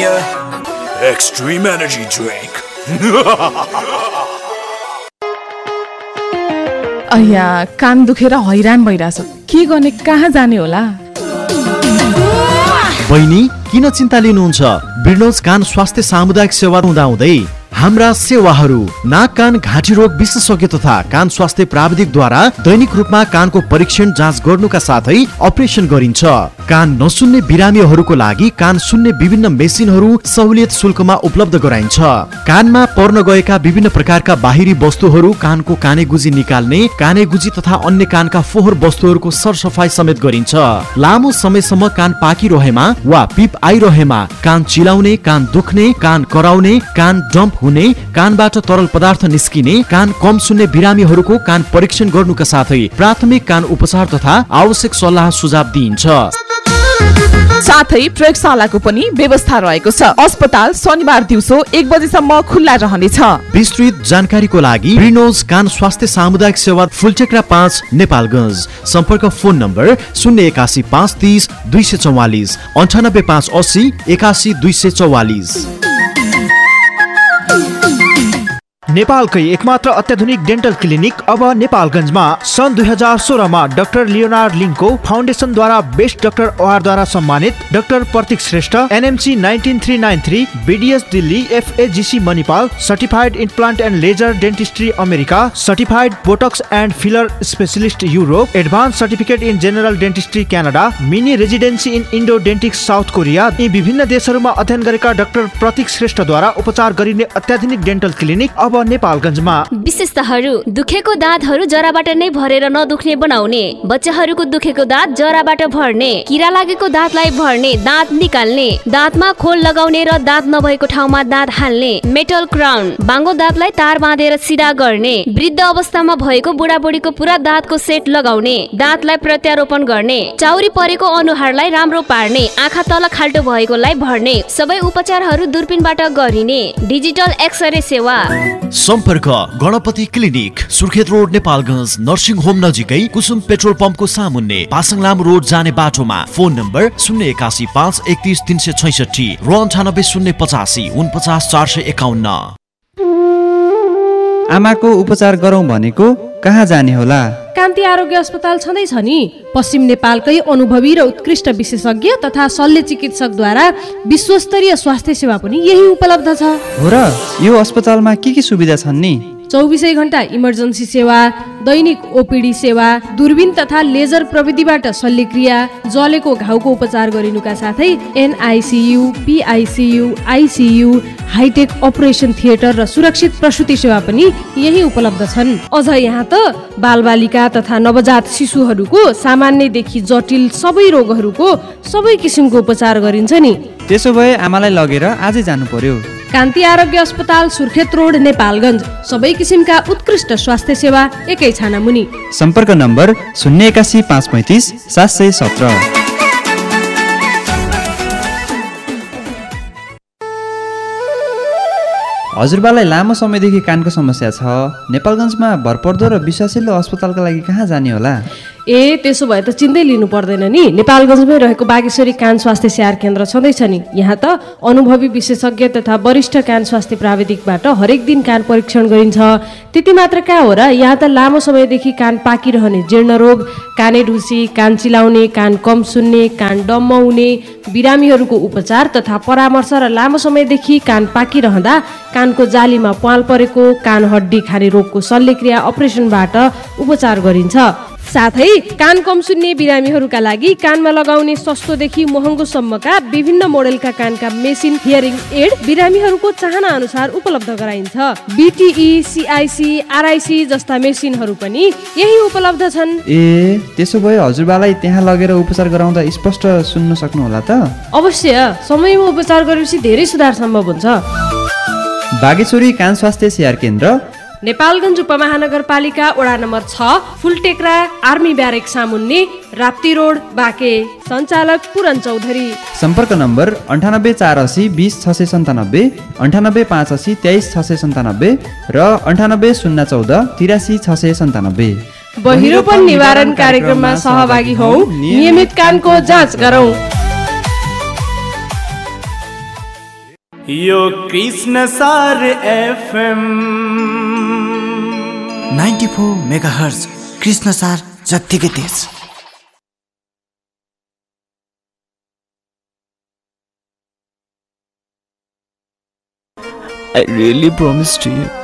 Premier Extreme Energy Drink. अయ్या कान दुखेर हैरान भइराछ के गर्ने कहाँ जाने होला बहिनी किन चिन्ता लिनुहुन्छ बिर्नोज कान स्वास्थ्य सामुदायिक सेवा हुँदाहुँदै हाम्रा सेवाहरू नाक कान घाँटी रोग विशेषज्ञ तथा कान स्वास्थ्य प्राविधिकद्वारा दैनिक रूपमा कानको परीक्षण जाँच गर्नुका साथै अपरेसन गरिन्छ। कान नसुन्ने बिरामीहरूको लागि कान सुन्ने विभिन्न मेसिनहरू सहुलियत शुल्कमा उपलब्ध गराइन्छ। कानमा पर्न गएका विभिन्न प्रकारका बाहिरी वस्तुहरू कानको कानेगुजी निकाल्ने कानेगुजी तथा अन्य कानका फोहोर वस्तुहरूको सरसफाई समेत गरिन्छ। लामो समयसम्म कान पाकिरहेमा वा पिप आइरहेमा कान चिलाउने कान दुख्ने कान कराउने कान डम्प हुने कानबाट तरल पदार्थ निस्किने कान कम सुन्ने बिरामीहरूको कान परीक्षण गर्नुका साथै प्राथमिक कान उपचार तथा आवश्यक सल्लाह सुझाव दिइन्छ। साथै प्रयोगशालाको पनि व्यवस्था रहेको छ। अस्पताल शनिबार दिउँसो 1 बजेसम्म खुल्ला रहनेछ। विस्तृत जानकारीको लागि बिर्नोज कान स्वास्थ्य सामुदायिक सेवा फुलटेक्रा 5 नेपालगञ्ज। सम्पर्क फोन नम्बर 081 530 244 98 580 81 244। नेपालकै एकमात्र अत्याधुनिक डेन्टल क्लिनिक अब नेपालगञ्जमा सन् 2016 मा डाक्टर लियोनार्ड लिङको फाउन्डेसनद्वारा बेस्ट डाक्टर अवार्डद्वारा सम्मानित doctor Pratik Shrestha NMC 19393 BDS Delhi एफएजीसी Manipal certified implant and laser dentistry America certified Botox and filler specialist Europe advance certificate in general dentistry Canada mini residency in इन्डोडेन्टिक्स south Korea यी विभिन्न देशहरूमा अध्ययन गरेका doctor प्रतीक श्रेष्ठद्वारा उपचार गरिने अत्याधुनिक डेन्टल क्लिनिक अब नेपालगञ्जमा। विशेषताहरू दुखेको दाँतहरू जराबाट नै भरेर नदुख्ने बनाउने, बच्चाहरूको दुखेको दाँत जराबाट भर्ने, किरा लागेको दाँतलाई भर्ने, दाँत निकाल्ने, दाँतमा खोल लगाउने र दाँत नभएको ठाउँमा दाँत हाल्ने, मेटल क्राउन, बाङ्गो दाँतलाई तार बाँधेर सिधा गर्ने, वृद्ध अवस्थामा भएको बुढाबुढीको पुरा दाँतको सेट लगाउने, दाँतलाई प्रत्यारोपण गर्ने, चाउरी परेको अनुहारलाई राम्रो पार्ने, आँखा तल खाल्टो भएकोलाई भर्ने, सबै उपचारहरू दूरबीनबाट गरिने, डिजिटल एक्सरे सेवा। सम्पर्क Ganapati clinic Surkhet road Nepalgunj nursing home नजिकै कुसुम पेट्रोल पम्पको सामुन्ने पासङलाम रोड जाने बाटोमा। फोन नम्बर 081 531 366 र 98 085 49 451। आमाको उपचार गरौँ भनेको कहाँ जाने होला? कान्ति आरोग्य अस्पताल छँदैछ नि। पश्चिम नेपालकै अनुभवी र उत्कृष्ट विशेषज्ञ तथा शल्य चिकित्सकद्वारा विश्वस्तरीय स्वास्थ्य सेवा पनि यही उपलब्ध छ। हो र यो अस्पतालमा के सुविधा छन् नि? 24 घण्टा इमर्जेन्सी सेवा, दैनिक ओपीडी सेवा, दूरबीन तथा लेजर प्रविधिबाट शल्यक्रिया, जलेको घाउको उपचार गरिनुका साथै NICU, PICU, ICU, hi tech operation theatre र सुरक्षित प्रसुति सेवा पनि यही उपलब्ध छन्। अझ यहाँ त बालबालिका तथा नवजात शिशुहरूको सामान्यदेखि जटिल सबै रोगहरूको सबै किसिमको उपचार गरिन्छ नि। त्यसो भए आमालाई लगेर आजै जानु पर्यो। कान्ति आरोग्य अस्पताल सुर्खेत रोड नेपालगञ्ज। सबै किसिमका उत्कृष्ट स्वास्थ्य सेवा एकै छाना मुनि। सम्पर्क नम्बर 081 535 717। हजुरबालाई लामो समयदेखि कानको समस्या छ। नेपालगञ्जमा भरपर्दो र विश्वासिलो अस्पतालका लागि कहाँ जाने होला? त्यसो भए त चिन्तै लिनु पर्दैन नि। नेपालगञ्जमै रहेको बागेश्वरी कान स्वास्थ्य स्याहार केन्द्र छँदैछ नि। यहाँ त अनुभवी विशेषज्ञ तथा वरिष्ठ कान स्वास्थ्य प्राविधिकबाट हरेक दिन कान परीक्षण गरिन्छ। त्यति मात्र कहाँ हो र, यहाँ त लामो समयदेखि कान पाकिरहने जीर्ण रोग, काने ढुसी, कान चिलाउने, कान कम सुन्ने, कान डम्म हुने बिरामीहरूको उपचार तथा परामर्श र लामो समयदेखि कान पाकिरहँदा कानको जालीमा प्वाल परेको, कान हड्डी खाने रोगको शल्यक्रिया अपरेसनबाट उपचार गरिन्छ। साथै कान कम सुन्ने बिरामीहरूका लागि कानमा लगाउने सस्तोदेखि महँगोसम्मका विभिन्न मोडेलका कानका मेसिन हियरिङ एड बिरामीहरूको चाहना अनुसार उपलब्ध गराइन्छ। बीटीई, सीआईसी, आरआईसी जस्ता मेसिनहरू पनि यही उपलब्ध छन्। त्यसो भए हजुरबालाई त्यहाँ लगेर उपचार गराउँदा स्पष्ट सुन्न सक्नु होला त? अवश्य, समयमा उपचार गरेपछि धेरै सुधार सम्भव हुन्छ। बागेश्वरी कान स्वास्थ्य स्याहार केन्द्र नेपालगञ्ज उपमहानगरपालिका वडा नम्बर 6 फुलटेक्रा आर्मी ब्यारेक सामुन्ने राप्ती रोड बाँके। सञ्चालक पुरन चौधरी। सम्पर्क नम्बर 98 480 20 697, 98 580 23 697 र 98 014 83 697। बहिरोपन निवारण कार्यक्रममा सहभागी हौ, नियमित कानको जाँच गरौँ। यो कृष्ण सार एफएम 94 मेगाहर्ज कृष्ण सार जत्तिकै तेज। I really promise to you